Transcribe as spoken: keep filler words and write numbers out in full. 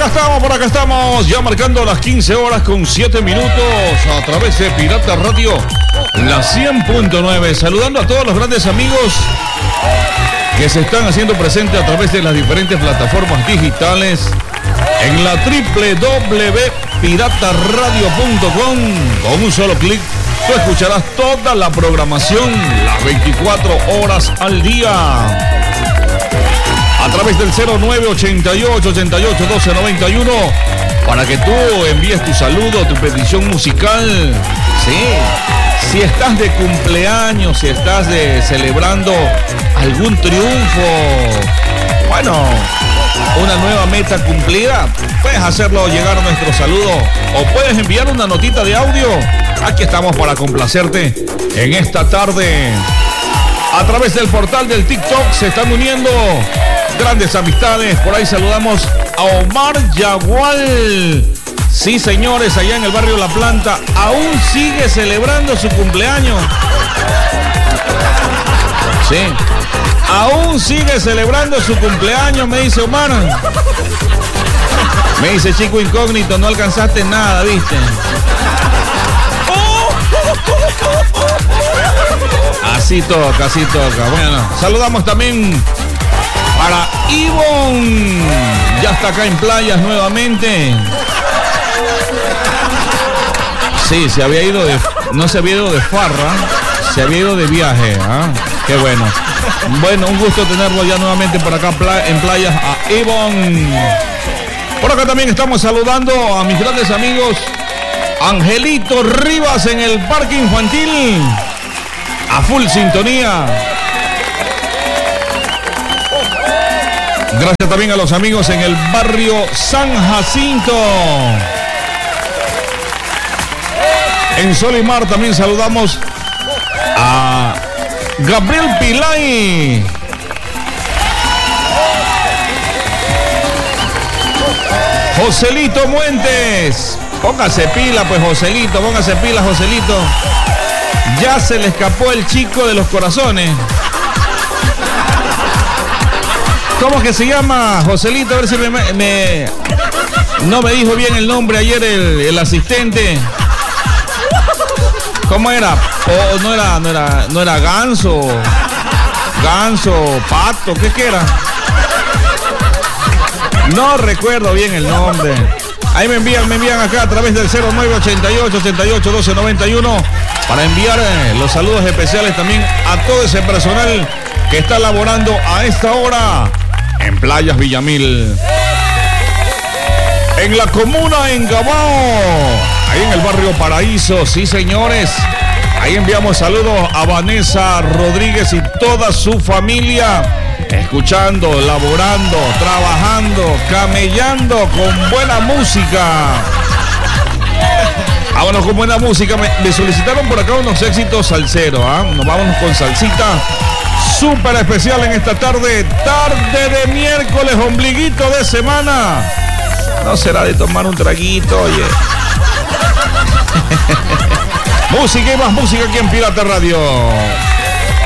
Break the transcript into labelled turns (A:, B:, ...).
A: estamos, por acá estamos, ya marcando las quince horas con siete minutos a través de Pirata Radio, la cien punto nueve. Saludando a todos los grandes amigos que se están haciendo presentes a través de las diferentes plataformas digitales en la doble u doble u doble u punto pirata radio punto com. Con un solo clic tú escucharás toda la programación las veinticuatro horas al día. A través del cero nueve ochenta y ocho, ochenta y ocho, doce, noventa y uno para que tú envíes tu saludo, tu petición musical. Sí, si estás de cumpleaños, si estás de celebrando algún triunfo, bueno, una nueva meta cumplida, puedes hacerlo llegar nuestro saludo o puedes enviar una notita de audio. Aquí estamos para complacerte en esta tarde. A través del portal del TikTok se están uniendo grandes amistades. Por ahí saludamos a Omar Yagual. Sí, señores, allá en el barrio La Planta aún sigue celebrando su cumpleaños. Sí, aún sigue celebrando su cumpleaños, me dice Omar. Me dice Chico Incógnito, no alcanzaste nada, ¿viste? Así toca, así toca. Bueno, saludamos también para Ivonne. Ya está acá en Playas nuevamente. Sí, se había ido de... No se había ido de farra, se había ido de viaje. ¿eh? Qué bueno. Bueno, un gusto tenerlo ya nuevamente por acá en Playas a Ivonne. Por acá también estamos saludando a mis grandes amigos Angelito Rivas en el Parque Infantil. A full sintonía. Gracias también a los amigos en el barrio San Jacinto. En Solimar también saludamos a Gabriel Pilay. Joselito Muentes. Póngase pila, pues, Joselito, póngase pila, Joselito. Ya se le escapó el chico de los corazones. ¿Cómo que se llama, Joselito? A ver si me, me... No me dijo bien el nombre ayer el, el asistente. ¿Cómo era? Oh, no era, no era, no era Ganso. Ganso, Pato, ¿qué que era? No recuerdo bien el nombre. Ahí me envían, me envían acá a través del cero nueve ochenta y ocho, ochenta y ocho, doce, noventa y uno para enviar eh, los saludos especiales también a todo ese personal que está laborando a esta hora en Playas Villamil. En la comuna en Gabao, ahí en el barrio Paraíso, sí, señores. Ahí enviamos saludos a Vanessa Rodríguez y toda su familia, escuchando, laborando, trabajando, camellando con buena música. Ah, bueno, con buena música. Me, me solicitaron por acá unos éxitos salseros, ¿ah? ¿eh? Nos vamos con salsita súper especial en esta tarde, tarde de miércoles, ombliguito de semana. No será de tomar un traguito, oye. Música y más música aquí en Pirata Radio.